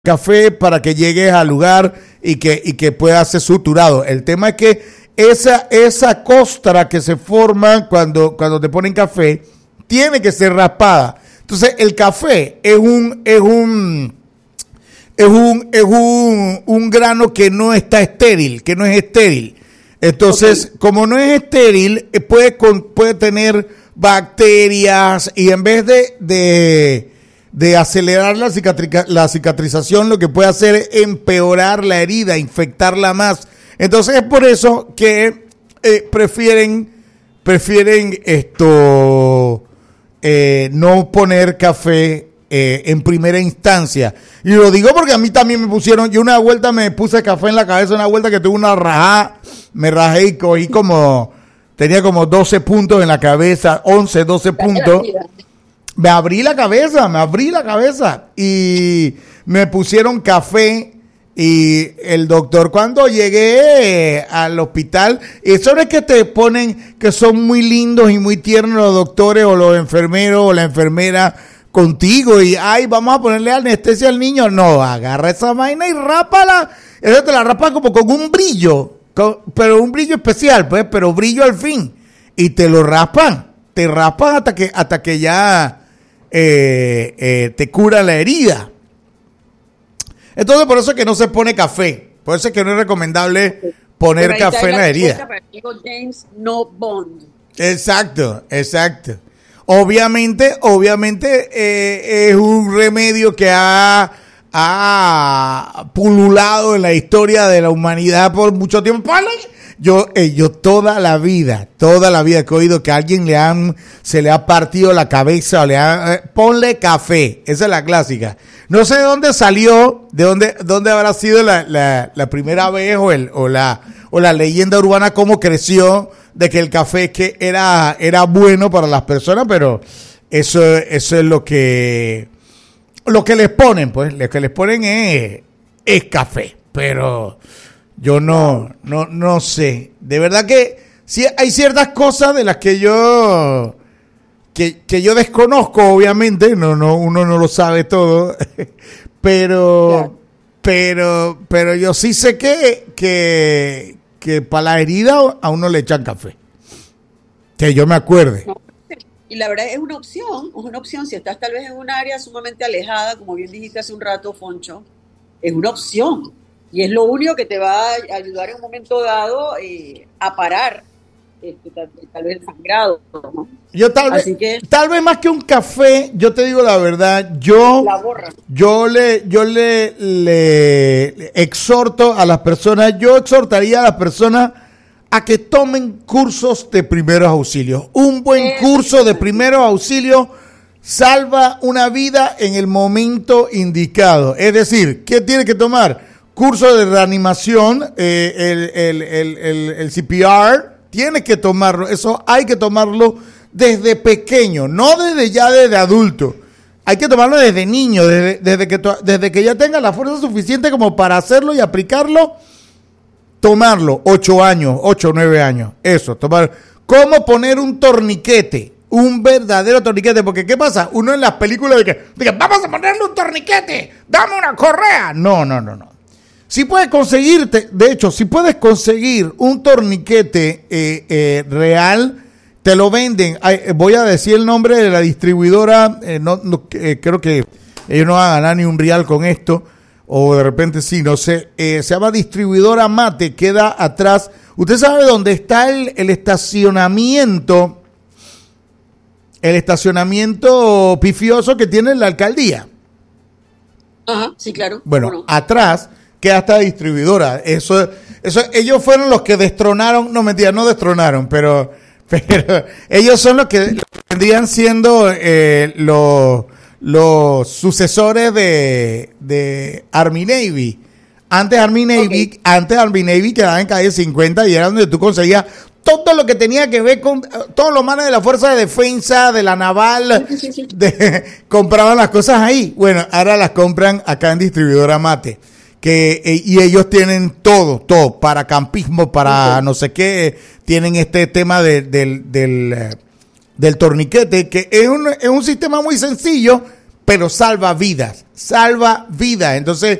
café para que llegues al lugar y que pueda ser suturado. El tema es que esa costra que se forma cuando te ponen café tiene que ser raspada. Entonces el café es un grano que no está estéril, que no es estéril. Entonces, como no es estéril, puede tener bacterias y en vez de acelerar la cicatrización, lo que puede hacer es empeorar la herida, infectarla más. Entonces es por eso que prefieren no poner café en primera instancia. Y lo digo porque a mí también me pusieron, yo una vuelta me puse café en la cabeza, una vuelta que tuve una rajada, me rajé y cogí tenía como 12 puntos en la cabeza, 11, 12 puntos. Me abrí la cabeza y me pusieron café y el doctor cuando llegué al hospital, eso no es que te ponen que son muy lindos y muy tiernos los doctores o los enfermeros o la enfermera contigo y ay vamos a ponerle anestesia al niño, no, agarra esa vaina y rápala, eso te la rapa como con un brillo, pero un brillo especial pues, pero brillo al fin y te raspan hasta que ya te cura la herida. Entonces por eso es que no se pone café, por eso es que no es recomendable poner café en la herida. James, no Bond. Exacto. Obviamente es un remedio que ha pululado en la historia de la humanidad por mucho tiempo. Yo toda la vida que he oído que a alguien se le ha partido la cabeza o ponle café, esa es la clásica. No sé de dónde salió, dónde habrá sido la primera vez o la leyenda urbana, cómo creció de que el café era bueno para las personas, pero eso es lo que les ponen, pues, lo que les ponen es café, pero yo no sé. De verdad que sí hay ciertas cosas de las que yo desconozco, obviamente, uno no lo sabe todo, pero yo sí sé que para la herida a uno le echan café. Que yo me acuerde. Y la verdad es una opción, si estás tal vez en un área sumamente alejada, como bien dijiste hace un rato, Foncho, es una opción. Y es lo único que te va a ayudar en un momento dado a parar tal vez el sangrado, ¿no? Yo tal vez más que un café, yo te digo la verdad, yo le exhorto a las personas, exhortaría a las personas a que tomen cursos de primeros auxilios. Un buen curso de primeros auxilios salva una vida en el momento indicado. Es decir, ¿qué tiene que tomar? Curso de reanimación, el CPR, tienes que tomarlo. Eso hay que tomarlo desde pequeño, no desde adulto. Hay que tomarlo desde niño, desde que ya tenga la fuerza suficiente como para hacerlo y aplicarlo. Tomarlo, 8 años, 8 o 9 años. Eso, tomar. ¿Cómo poner un torniquete? Un verdadero torniquete. Porque, ¿qué pasa? Uno en las películas de que vamos a ponerle un torniquete, dame una correa. No. Si puedes conseguir un torniquete real, te lo venden. Voy a decir el nombre de la distribuidora. Creo que ellos no van a ganar ni un real con esto. O de repente sí, no sé. Se llama Distribuidora Mate. Queda atrás. ¿Usted sabe dónde está el estacionamiento? El estacionamiento pifioso que tiene la alcaldía. Ajá, sí, claro. Bueno, atrás queda esta distribuidora. Eso, ellos fueron los que destronaron, no mentira, no destronaron, pero ellos son los que vendrían siendo los sucesores de Army Navy. Antes Army Navy quedaba en calle 50 y era donde tú conseguías todo lo que tenía que ver con todos los manes de la Fuerza de Defensa, de la Naval, Sí. compraban las cosas ahí. Bueno, ahora las compran acá en Distribuidora Mate. Y ellos tienen todo, para campismo, para no sé qué, tienen este tema del torniquete, que es un sistema muy sencillo, pero salva vidas. Entonces,